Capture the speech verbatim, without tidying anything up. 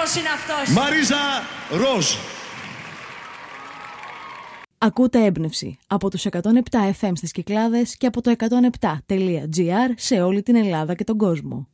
άνθρωπος είναι αυτός. Μαρίζα Ροζ. Ακούτε Έμπνευση από τους εκατόν επτά εφ εμ στις Κυκλάδες και από το εκατόν επτά τελεία τζι άρ σε όλη την Ελλάδα και τον κόσμο.